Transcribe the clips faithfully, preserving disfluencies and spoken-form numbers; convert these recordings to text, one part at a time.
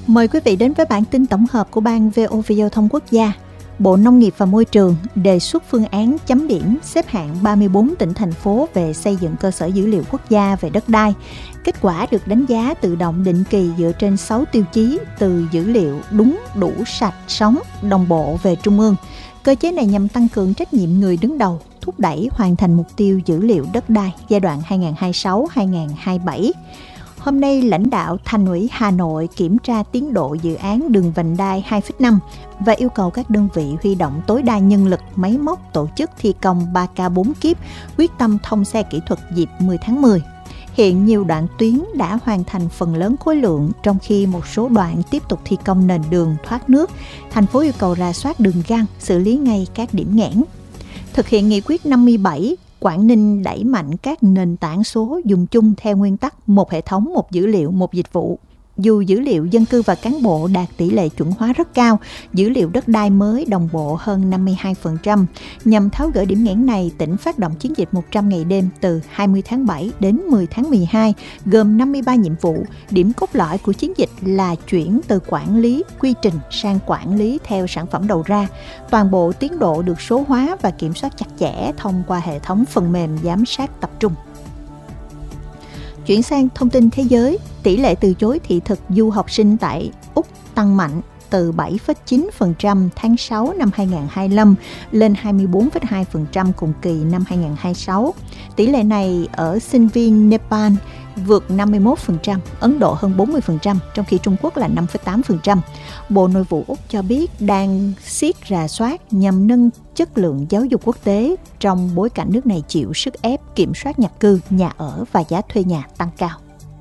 Mời quý vị đến với bản tin tổng hợp của Ban vê o vê Giao thông Quốc gia. Bộ Nông nghiệp và Môi trường đề xuất phương án chấm điểm xếp hạng ba mươi bốn tỉnh, thành phố về xây dựng cơ sở dữ liệu quốc gia về đất đai. Kết quả được đánh giá tự động định kỳ dựa trên sáu tiêu chí từ dữ liệu đúng, đủ, sạch, sống, đồng bộ về trung ương. Cơ chế này nhằm tăng cường trách nhiệm người đứng đầu, thúc đẩy hoàn thành mục tiêu dữ liệu đất đai giai đoạn hai nghìn không trăm hai mươi sáu đến hai nghìn không trăm hai mươi bảy. Hôm nay, lãnh đạo Thành ủy Hà Nội kiểm tra tiến độ dự án đường vành đai hai phẩy năm và yêu cầu các đơn vị huy động tối đa nhân lực, máy móc tổ chức thi công ba K bốn kíp, quyết tâm thông xe kỹ thuật dịp mười tháng mười. Hiện nhiều đoạn tuyến đã hoàn thành phần lớn khối lượng, trong khi một số đoạn tiếp tục thi công nền đường, thoát nước. Thành phố yêu cầu rà soát đường găng, xử lý ngay các điểm nghẽn. Thực hiện nghị quyết năm mươi bảy, Quảng Ninh đẩy mạnh các nền tảng số dùng chung theo nguyên tắc một hệ thống, một dữ liệu, một dịch vụ. Dù dữ liệu dân cư và cán bộ đạt tỷ lệ chuẩn hóa rất cao, dữ liệu đất đai mới đồng bộ hơn năm mươi hai phần trăm. Nhằm tháo gỡ điểm nghẽn này, tỉnh phát động chiến dịch một trăm ngày đêm từ hai mươi tháng bảy đến mười tháng mười hai, gồm năm mươi ba nhiệm vụ. Điểm cốt lõi của chiến dịch là chuyển từ quản lý quy trình sang quản lý theo sản phẩm đầu ra. Toàn bộ tiến độ được số hóa và kiểm soát chặt chẽ thông qua hệ thống phần mềm giám sát tập trung. Chuyển sang thông tin thế giới, tỷ lệ từ chối thị thực du học sinh tại Úc tăng mạnh từ bảy phẩy chín phần trăm tháng sáu năm hai nghìn không trăm hai mươi lăm lên hai mươi bốn phẩy hai phần trăm cùng kỳ năm hai nghìn không trăm hai mươi sáu. Tỷ lệ này ở sinh viên Nepal vượt năm mươi mốt phần trăm, Ấn Độ hơn bốn mươi phần trăm, trong khi Trung Quốc là năm phẩy tám phần trăm. Bộ Nội vụ Úc cho biết đang siết rà soát nhằm nâng chất lượng giáo dục quốc tế trong bối cảnh nước này chịu sức ép kiểm soát nhập cư, nhà ở và giá thuê nhà tăng cao.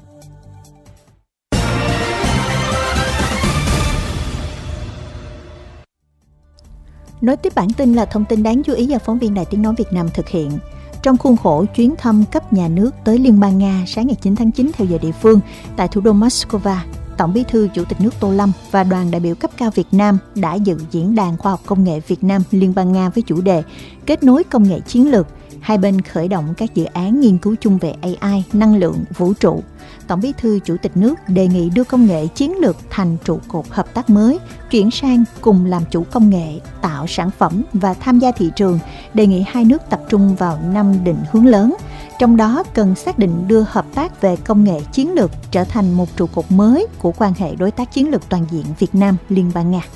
Nối tiếp bản tin là thông tin đáng chú ý do phóng viên Đài Tiếng nói Việt Nam thực hiện. Trong khuôn khổ chuyến thăm cấp nhà nước tới Liên bang Nga sáng ngày chín tháng chín theo giờ địa phương tại thủ đô Moscow, Tổng Bí thư Chủ tịch nước Tô Lâm và đoàn đại biểu cấp cao Việt Nam đã dự diễn đàn khoa học công nghệ Việt Nam Liên bang Nga với chủ đề kết nối công nghệ chiến lược. Hai bên khởi động các dự án nghiên cứu chung về a i, năng lượng, vũ trụ. Tổng Bí thư Chủ tịch nước đề nghị đưa công nghệ chiến lược thành trụ cột hợp tác mới, chuyển sang cùng làm chủ công nghệ, tạo sản phẩm và tham gia thị trường, đề nghị hai nước tập trung vào năm định hướng lớn. Trong đó cần xác định đưa hợp tác về công nghệ chiến lược trở thành một trụ cột mới của quan hệ đối tác chiến lược toàn diện Việt Nam Liên bang Nga.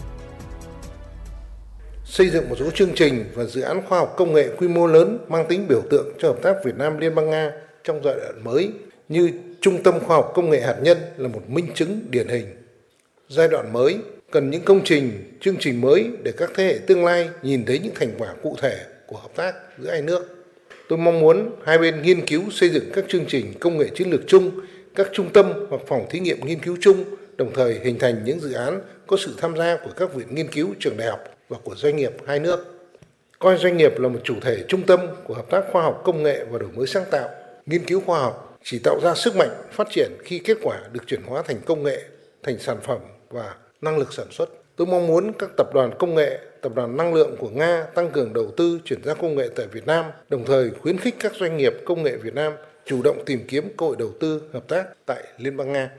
Xây dựng một số chương trình và dự án khoa học công nghệ quy mô lớn mang tính biểu tượng cho hợp tác Việt Nam Liên bang Nga trong giai đoạn mới, như Trung tâm Khoa học Công nghệ Hạt nhân là một minh chứng điển hình. Giai đoạn mới cần những công trình, chương trình mới để các thế hệ tương lai nhìn thấy những thành quả cụ thể của hợp tác giữa hai nước. Tôi mong muốn hai bên nghiên cứu xây dựng các chương trình công nghệ chiến lược chung, các trung tâm hoặc phòng thí nghiệm nghiên cứu chung, đồng thời hình thành những dự án có sự tham gia của các viện nghiên cứu, trường đại học và của doanh nghiệp hai nước. Coi doanh nghiệp là một chủ thể trung tâm của hợp tác khoa học công nghệ và đổi mới sáng tạo. Nghiên cứu khoa học chỉ tạo ra sức mạnh phát triển khi kết quả được chuyển hóa thành công nghệ, thành sản phẩm và năng lực sản xuất. Tôi mong muốn các tập đoàn công nghệ, tập đoàn năng lượng của Nga tăng cường đầu tư chuyển giao công nghệ tại Việt Nam, đồng thời khuyến khích các doanh nghiệp công nghệ Việt Nam chủ động tìm kiếm cơ hội đầu tư hợp tác tại Liên bang Nga.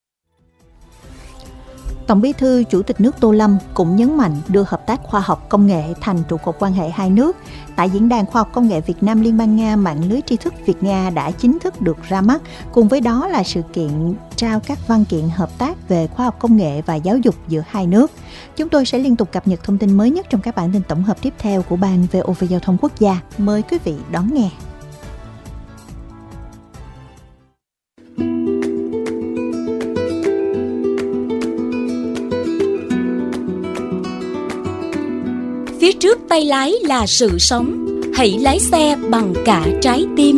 Tổng Bí thư Chủ tịch nước Tô Lâm cũng nhấn mạnh đưa hợp tác khoa học công nghệ thành trụ cột quan hệ hai nước. Tại Diễn đàn Khoa học Công nghệ Việt Nam Liên bang Nga, mạng lưới tri thức Việt-Nga đã chính thức được ra mắt. Cùng với đó là sự kiện trao các văn kiện hợp tác về khoa học công nghệ và giáo dục giữa hai nước. Chúng tôi sẽ liên tục cập nhật thông tin mới nhất trong các bản tin tổng hợp tiếp theo của Ban vê o vê Giao thông Quốc gia. Mời quý vị đón nghe. Phía trước tay lái là sự sống, hãy lái xe bằng cả trái tim.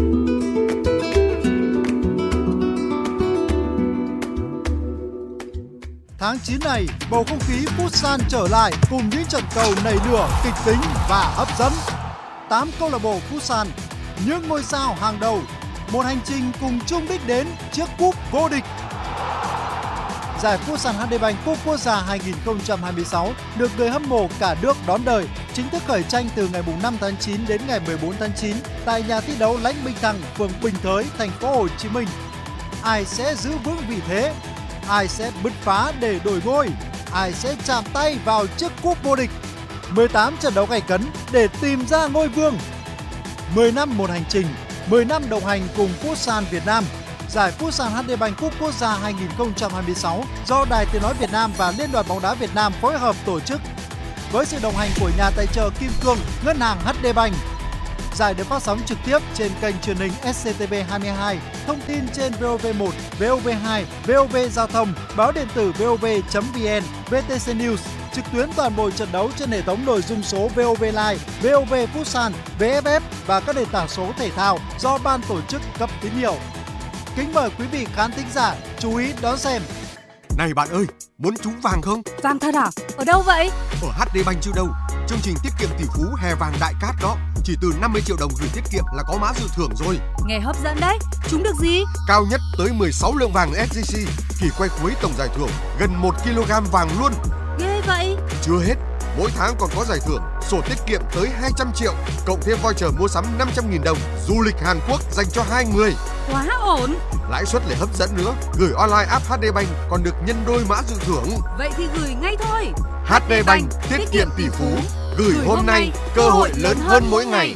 Tháng chín này, bầu không khí Futsal trở lại cùng những trận cầu nảy lửa, kịch tính và hấp dẫn. tám câu lạc bộ Futsal, những ngôi sao hàng đầu, một hành trình cùng chung đích đến chiếc cúp vô địch. Giải Futsal hát đê Bank Cúp Quốc gia hai không hai sáu được người hâm mộ cả nước đón đời, chính thức khởi tranh từ ngày năm tháng chín đến ngày mười bốn tháng chín tại nhà thi đấu Lãnh Minh Thăng, phường Bình Thới, thành phố Hồ Chí Minh. Ai sẽ giữ vững vị thế? ai sẽ bứt phá để đổi ngôi, ai sẽ chạm tay vào chiếc cúp vô địch. mười tám trận đấu gay cấn để tìm ra ngôi vương. mười năm một hành trình, mười năm đồng hành cùng Futsal Việt Nam. Giải Futsal hát đê Bank Cup Quốc gia hai không hai sáu do Đài Tiếng nói Việt Nam và Liên đoàn bóng đá Việt Nam phối hợp tổ chức. Với sự đồng hành của nhà tài trợ Kim Cương, Ngân hàng hát đê Bank. Giải được phát sóng trực tiếp trên kênh truyền hình ét xê tê vê hai mươi hai, thông tin trên vê o vê một, vê o vê hai, vê o vê Giao thông, báo điện tử vê o vê chấm vê en, vê tê xê News, trực tuyến toàn bộ trận đấu trên hệ thống nội dung số vê o vê Live, vê o vê Futsal, vê ép ép và các nền tảng số thể thao do ban tổ chức cấp tín hiệu. Kính mời quý vị khán thính giả chú ý đón xem. Này bạn ơi, muốn trúng vàng không? Vàng thật à? Ở đâu vậy? Ở hát đê Bank chứ đâu. Chương trình tiết kiệm tỷ phú hè vàng đại cát đó. Chỉ từ năm mươi triệu đồng gửi tiết kiệm là có mã dự thưởng rồi. Nghe hấp dẫn đấy. Trúng được gì? Cao nhất tới mười sáu lượng vàng ét gi xê. Kỳ quay cuối tổng giải thưởng gần một ki lô gam vàng luôn. Ghê vậy. Chưa hết, mỗi tháng còn có giải thưởng sổ tiết kiệm tới hai trăm triệu, cộng thêm voucher mua sắm năm trăm nghìn đồng, du lịch Hàn Quốc dành cho hai người. Quá ổn. Lãi suất lại hấp dẫn nữa, gửi online app hát đê Bank còn được nhân đôi mã dự thưởng. Vậy thì gửi ngay thôi. hát đê Bank tiết kiệm tỷ phú, gửi hôm nay, cơ hội lớn hơn mỗi ngày.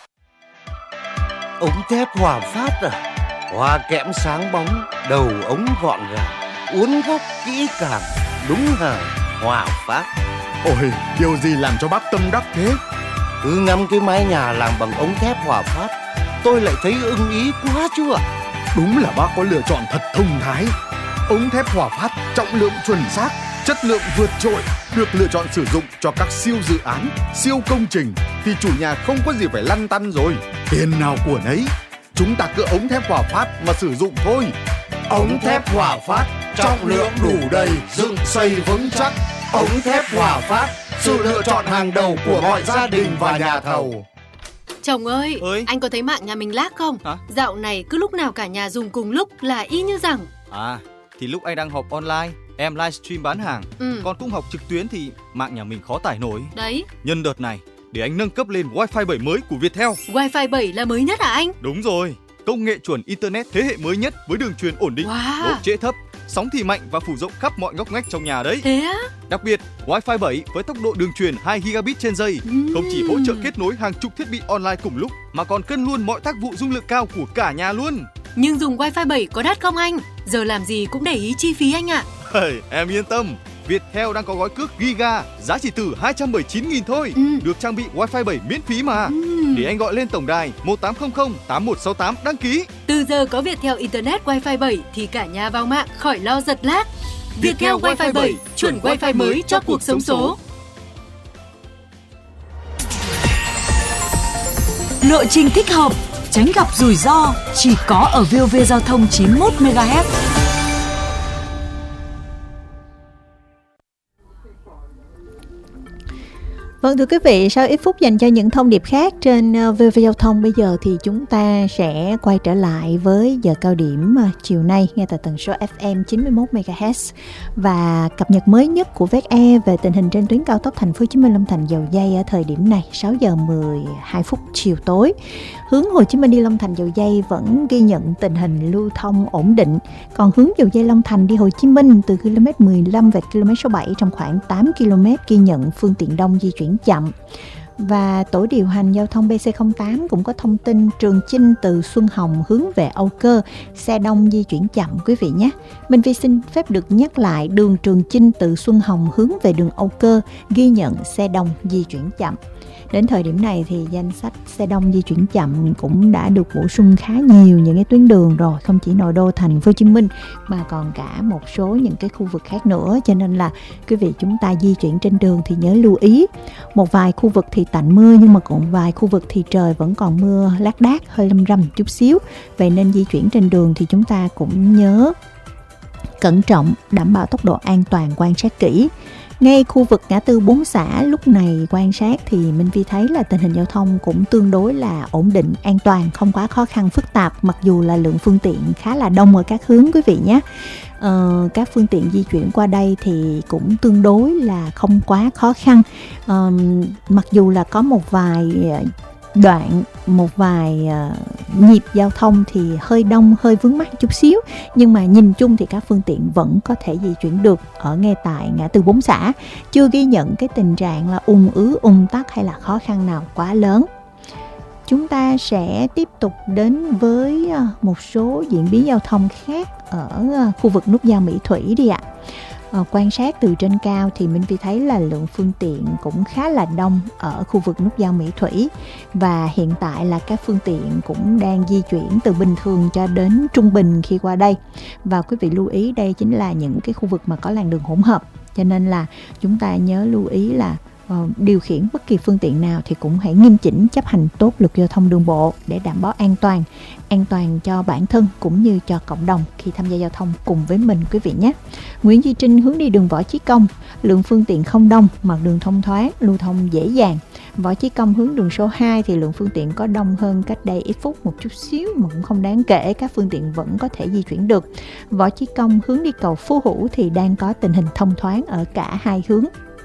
Ống thép Hòa Phát à? Hoa kẽm sáng bóng, đầu ống gọn gàng, uốn góc kỹ càng, đúng hàng Hòa Phát. Ôi, điều gì làm cho bác tâm đắc thế? Cứ ngắm cái mái nhà làm bằng ống thép Hòa Phát, tôi lại thấy ưng ý quá chứ ạ. Đúng là bác có lựa chọn thật thông thái. Ống thép Hòa Phát trọng lượng chuẩn xác, chất lượng vượt trội, được lựa chọn sử dụng cho các siêu dự án, siêu công trình thì chủ nhà không có gì phải lăn tăn rồi. Tiền nào của nấy, chúng ta cứ ống thép Hòa Phát mà sử dụng thôi. Ống thép Hòa Phát, trọng lượng đủ đầy, dựng xây vững chắc. Ống thép Hòa Phát, sự lựa chọn hàng đầu của mọi gia đình và nhà thầu. Chồng ơi, ơi, anh có thấy mạng nhà mình lag không? Hả? Dạo này cứ lúc nào cả nhà dùng cùng lúc là y như rằng. À, thì lúc anh đang họp online, em livestream bán hàng, ừ. còn cũng học trực tuyến thì mạng nhà mình khó tải nổi. Đấy. Nhân đợt này, để anh nâng cấp lên Wi-Fi bảy mới của Viettel. Wi-Fi bảy là mới nhất hả anh? Đúng rồi, công nghệ chuẩn Internet thế hệ mới nhất với đường truyền ổn định, wow. độ trễ thấp, sóng thì mạnh và phủ rộng khắp mọi ngóc ngách trong nhà đấy. Thế á? Đặc biệt, Wi-Fi bảy với tốc độ đường truyền hai gi-ga-bit trên giây uhm. không chỉ hỗ trợ kết nối hàng chục thiết bị online cùng lúc mà còn cân luôn mọi tác vụ dung lượng cao của cả nhà luôn. Nhưng dùng Wi-Fi bảy có đắt không anh? Giờ làm gì cũng để ý chi phí anh ạ. Hey, em yên tâm, Viettel đang có gói cước Giga giá chỉ từ hai trăm mười chín nghìn thôi, ừ. được trang bị Wi-Fi bảy miễn phí mà. ừ. Để anh gọi lên tổng đài một tám không không tám một sáu tám đăng ký. Từ giờ có Viettel Internet Wi-Fi bảy thì cả nhà vào mạng khỏi lo giật lag. Viettel Wi-Fi bảy, chuẩn Wi-Fi mới cho cuộc sống số. Lộ trình thích hợp, tránh gặp rủi ro chỉ có ở vê o vê Giao thông chín mươi mốt mê ga héc. Vâng thưa quý vị, sau ít phút dành cho những thông điệp khác trên vê o vê Giao thông, bây giờ thì chúng ta sẽ quay trở lại với giờ cao điểm chiều nay nghe tại tần số ép em chín mươi mốt mê ga héc và cập nhật mới nhất của vê e e về tình hình trên tuyến cao tốc Thành phố Hồ Chí Minh Long Thành Dầu Giây ở thời điểm này sáu giờ mười hai phút chiều tối. Hướng Hồ Chí Minh đi Long Thành Dầu Giây vẫn ghi nhận tình hình lưu thông ổn định, còn hướng Dầu Giây Long Thành đi Hồ Chí Minh từ km mười lăm về km số bảy trong khoảng tám ki lô mét ghi nhận phương tiện đông di chuyển chậm. Và tổ điều hành giao thông bê xê không tám cũng có thông tin Trường Chinh từ Xuân Hồng hướng về Âu Cơ, xe đông di chuyển chậm quý vị nhé. Minh Vi xin phép được nhắc lại đường Trường Chinh từ Xuân Hồng hướng về đường Âu Cơ ghi nhận xe đông di chuyển chậm. Đến thời điểm này thì danh sách xe đông di chuyển chậm cũng đã được bổ sung khá nhiều những cái tuyến đường rồi, không chỉ nội đô Thành phố Hồ Chí Minh mà còn cả một số những cái khu vực khác nữa, cho nên là quý vị chúng ta di chuyển trên đường thì nhớ lưu ý. Một vài khu vực thì tạnh mưa nhưng mà còn vài khu vực thì trời vẫn còn mưa lác đác, hơi lâm râm chút xíu. Vậy nên di chuyển trên đường thì chúng ta cũng nhớ cẩn trọng, đảm bảo tốc độ an toàn, quan sát kỹ. Ngay khu vực ngã tư Bốn Xã lúc này quan sát thì Minh Vi thấy là tình hình giao thông cũng tương đối là ổn định, an toàn, không quá khó khăn phức tạp, mặc dù là lượng phương tiện khá là đông ở các hướng quý vị nhé. Ờ, các phương tiện di chuyển qua đây thì cũng tương đối là không quá khó khăn. Ờ, mặc dù là có một vài đoạn một vài uh, nhịp giao thông thì hơi đông, hơi vướng mắc chút xíu, nhưng mà nhìn chung thì các phương tiện vẫn có thể di chuyển được ở ngay tại ngã tư Bốn Xã, chưa ghi nhận cái tình trạng là ùn ứ, ùn tắc hay là khó khăn nào quá lớn. Chúng ta sẽ tiếp tục đến với một số diễn biến giao thông khác ở khu vực nút giao Mỹ Thủy đi ạ. À, quan sát từ trên cao thì Minh Phi thấy là lượng phương tiện cũng khá là đông ở khu vực nút giao Mỹ Thủy, và hiện tại là các phương tiện cũng đang di chuyển từ bình thường cho đến trung bình khi qua đây. Và quý vị lưu ý đây chính là những cái khu vực mà có làn đường hỗn hợp, cho nên là chúng ta nhớ lưu ý là điều khiển bất kỳ phương tiện nào thì cũng hãy nghiêm chỉnh chấp hành tốt luật giao thông đường bộ để đảm bảo an toàn, an toàn cho bản thân cũng như cho cộng đồng khi tham gia giao thông cùng với mình quý vị nhé. Nguyễn Duy Trinh hướng đi đường Võ Chí Công, lượng phương tiện không đông, mặt đường thông thoáng, lưu thông dễ dàng. Võ Chí Công hướng đường số hai thì lượng phương tiện có đông hơn cách đây ít phút một chút xíu mà cũng không đáng kể, các phương tiện vẫn có thể di chuyển được. Võ Chí Công hướng đi cầu Phú Hữu thì đang có tình hình thông thoáng ở cả hai hướng.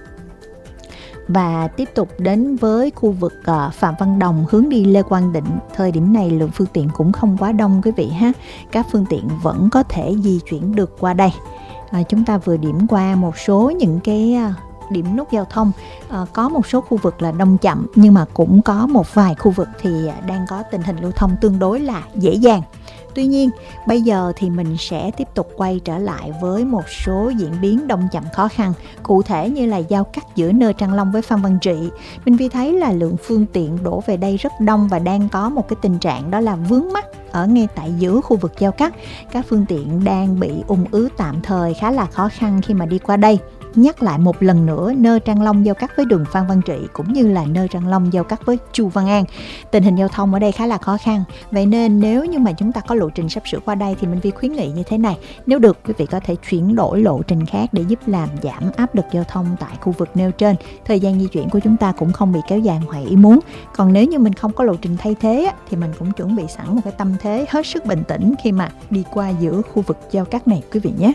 Và tiếp tục đến với khu vực uh, Phạm Văn Đồng hướng đi Lê Quang Định, thời điểm này lượng phương tiện cũng không quá đông quý vị ha, các phương tiện vẫn có thể di chuyển được qua đây. À, chúng ta vừa điểm qua một số những cái uh, điểm nút giao thông, uh, có một số khu vực là đông chậm, nhưng mà cũng có một vài khu vực thì đang có tình hình lưu thông tương đối là dễ dàng. Tuy nhiên, bây giờ thì mình sẽ tiếp tục quay trở lại với một số diễn biến đông chậm khó khăn, cụ thể như là giao cắt giữa Nơ Trăng Long với Phan Văn Trị. Mình vì thấy là lượng phương tiện đổ về đây rất đông và đang có một cái tình trạng đó là vướng mắc ở ngay tại giữa khu vực giao cắt. Các phương tiện đang bị ùn ứ tạm thời khá là khó khăn khi mà đi qua đây. Nhắc lại một lần nữa, Nơ Trăng Long giao cắt với đường Phan Văn Trị cũng như là Nơ Trăng Long giao cắt với Chu Văn An. Tình hình giao thông ở đây khá là khó khăn. Vậy nên nếu như mà chúng ta có lộ trình sắp sửa qua đây thì mình vi khuyến nghị như thế này. Nếu được, quý vị có thể chuyển đổi lộ trình khác để giúp làm giảm áp lực giao thông tại khu vực nêu trên. Thời gian di chuyển của chúng ta cũng không bị kéo dài ngoài ý muốn. Còn nếu như mình không có lộ trình thay thế thì mình cũng chuẩn bị sẵn một cái tâm thế hết sức bình tĩnh khi mà đi qua giữa khu vực giao cắt này quý vị nhé.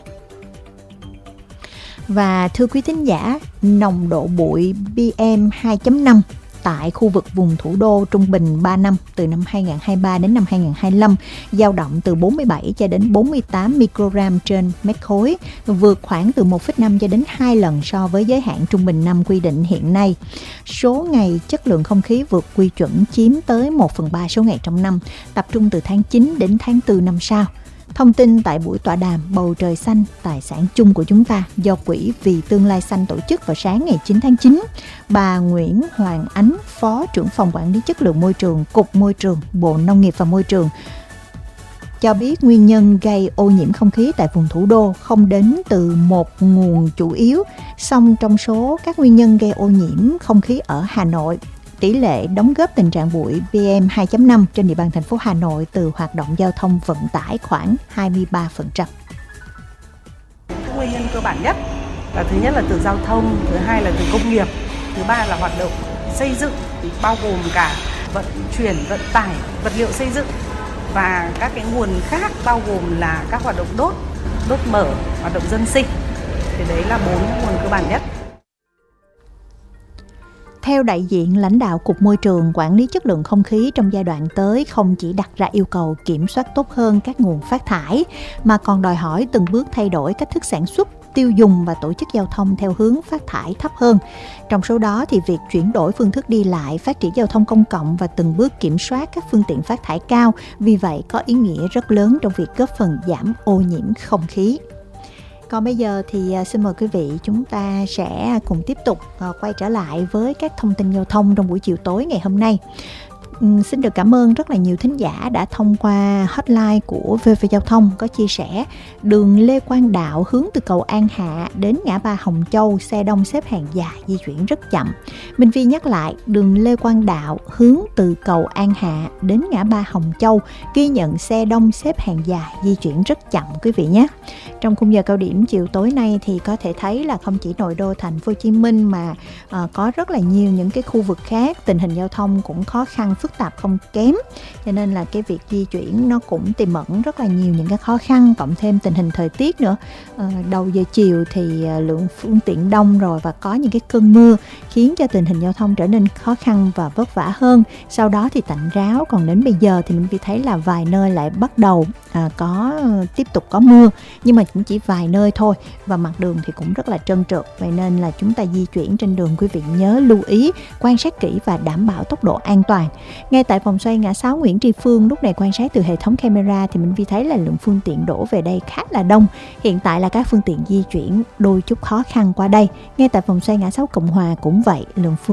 Và thưa quý thính giả, nồng độ bụi P M hai chấm năm tại khu vực vùng thủ đô trung bình ba năm từ năm hai không hai ba đến năm hai không hai lăm dao động từ bốn mươi bảy cho đến bốn mươi tám microgram trên mét khối, vượt khoảng từ một phẩy năm cho đến hai lần so với giới hạn trung bình năm quy định hiện nay. Số ngày chất lượng không khí vượt quy chuẩn chiếm tới một phần ba số ngày trong năm, tập trung từ tháng chín đến tháng tư năm sau. Thông tin tại buổi tọa đàm Bầu Trời Xanh, Tài sản chung của chúng ta do Quỹ Vì Tương lai Xanh tổ chức vào sáng ngày chín tháng chín, bà Nguyễn Hoàng Ánh, Phó trưởng phòng quản lý chất lượng môi trường, Cục Môi trường, Bộ Nông nghiệp và Môi trường, cho biết nguyên nhân gây ô nhiễm không khí tại vùng thủ đô không đến từ một nguồn chủ yếu, song trong số các nguyên nhân gây ô nhiễm không khí ở Hà Nội, tỷ lệ đóng góp tình trạng bụi P M hai chấm năm trên địa bàn thành phố Hà Nội từ hoạt động giao thông vận tải khoảng hai mươi ba phần trăm. Các nguyên nhân cơ bản nhất là thứ nhất là từ giao thông, thứ hai là từ công nghiệp, thứ ba là hoạt động xây dựng, bao gồm cả vận chuyển, vận tải, vật liệu xây dựng và các cái nguồn khác bao gồm là các hoạt động đốt, đốt mở, hoạt động dân sinh. Thì đấy là bốn nguồn cơ bản nhất. Theo đại diện lãnh đạo Cục Môi trường, quản lý chất lượng không khí trong giai đoạn tới không chỉ đặt ra yêu cầu kiểm soát tốt hơn các nguồn phát thải, mà còn đòi hỏi từng bước thay đổi cách thức sản xuất, tiêu dùng và tổ chức giao thông theo hướng phát thải thấp hơn. Trong số đó thì việc chuyển đổi phương thức đi lại, phát triển giao thông công cộng và từng bước kiểm soát các phương tiện phát thải cao, vì vậy có ý nghĩa rất lớn trong việc góp phần giảm ô nhiễm không khí. Còn bây giờ thì xin mời quý vị chúng ta sẽ cùng tiếp tục quay trở lại với các thông tin giao thông trong buổi chiều tối ngày hôm nay. Uhm, xin được cảm ơn rất là nhiều thính giả đã thông qua hotline của vê vê Giao thông có chia sẻ đường Lê Quang Đạo hướng từ cầu An Hạ đến ngã ba Hồng Châu, xe đông xếp hàng dài, di chuyển rất chậm. Minh Phi nhắc lại, đường Lê Quang Đạo hướng từ cầu An Hạ đến ngã ba Hồng Châu ghi nhận xe đông xếp hàng dài, di chuyển rất chậm quý vị nhé. Trong khung giờ cao điểm chiều tối nay thì có thể thấy là không chỉ nội đô thành phố Hồ Chí Minh mà uh, có rất là nhiều những cái khu vực khác tình hình giao thông cũng khó khăn phức phức tạp không kém, cho nên là cái việc di chuyển nó cũng tiềm ẩn rất là nhiều những cái khó khăn, cộng thêm tình hình thời tiết nữa. À, đầu giờ chiều thì lượng phương tiện đông rồi và có những cái cơn mưa khiến cho tình hình giao thông trở nên khó khăn và vất vả hơn. Sau đó thì tạnh ráo, còn đến bây giờ thì mình chỉ thấy là vài nơi lại bắt đầu à, có tiếp tục có mưa, nhưng mà cũng chỉ vài nơi thôi, và mặt đường thì cũng rất là trơn trượt. Vậy nên là chúng ta di chuyển trên đường, quý vị nhớ lưu ý, quan sát kỹ và đảm bảo tốc độ an toàn. Ngay tại vòng xoay ngã sáu Nguyễn Tri Phương, lúc này quan sát từ hệ thống camera thì mình vi thấy là lượng phương tiện đổ về đây khá là đông. Hiện tại là các phương tiện di chuyển đôi chút khó khăn qua đây. Ngay tại vòng xoay ngã sáu Cộng Hòa cũng vậy, lượng phương